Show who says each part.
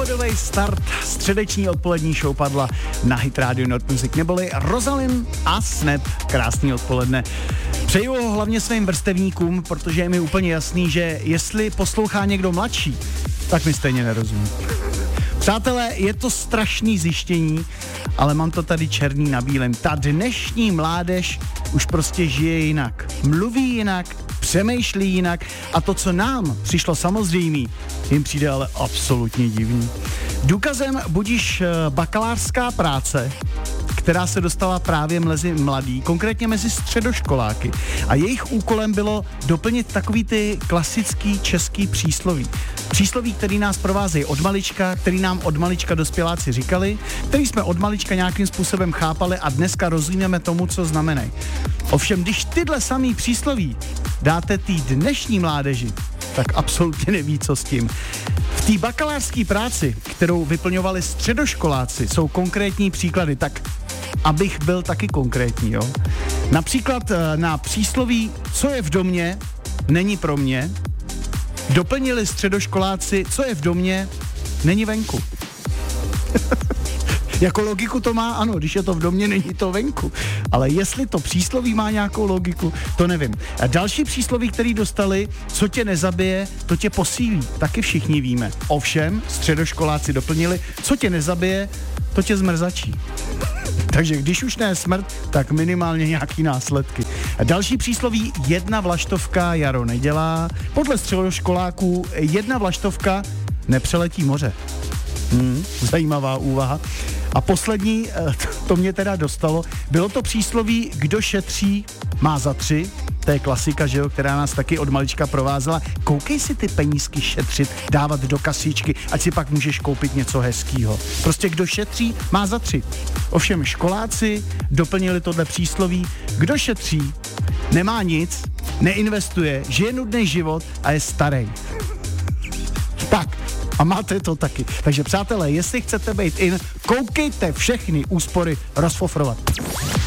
Speaker 1: Pohodový start středeční odpolední show padla na Hit Radio Not Music, neboli Rosalind a Snap. Krásný odpoledne. Přeju ho hlavně svým vrstevníkům, protože je mi úplně jasný, že jestli poslouchá někdo mladší, tak mi stejně nerozumí. Přátelé, je to strašný zjištění, ale mám to tady černý na bílém. Ta dnešní mládež už prostě žije jinak. Mluví jinak, přemýšlí jinak a to, co nám přišlo samozřejmý, jim přijde ale absolutně divný. Důkazem budíš bakalářská práce, která se dostala právě mezi mladý, konkrétně mezi středoškoláky. A jejich úkolem bylo doplnit takový ty klasický český přísloví. Přísloví, který nás provázejí od malička, který nám od malička dospěláci říkali, který jsme od malička nějakým způsobem chápali a dneska rozumíme tomu, co znamenají. Ovšem, když tyhle samý přísloví dáte té dnešní mládeži, tak absolutně neví, co s tím. V té bakalářské práci, kterou vyplňovali středoškoláci, jsou konkrétní příklady, tak abych byl taky konkrétní, jo. Například na přísloví, co je v domě, není pro mě, doplnili středoškoláci, co je v domě, není venku. Jako logiku to má, ano, když je to v domě, není to venku. Ale jestli to přísloví má nějakou logiku, to nevím. A další přísloví, který dostali, co tě nezabije, to tě posílí. Taky všichni víme. Ovšem, středoškoláci doplnili, co tě nezabije, to tě zmrzačí. Takže když už ne smrt, tak minimálně nějaký následky. A další přísloví, jedna vlaštovka jaro nedělá. Podle středoškoláků jedna vlaštovka nepřeletí moře. Zajímavá úvaha. A poslední, to mě teda dostalo, bylo to přísloví, kdo šetří, má za 3. To je klasika, že jo, která nás taky od malička provázela. Koukej si ty penízky šetřit, dávat do kasičky, ať si pak můžeš koupit něco hezkýho. Prostě kdo šetří, má za 3. Ovšem školáci doplnili tohle přísloví, kdo šetří, nemá nic, neinvestuje, žije nudný život a je starý. Tak. A máte to taky. Takže přátelé, jestli chcete být in, koukejte všechny úspory rozfofrovat.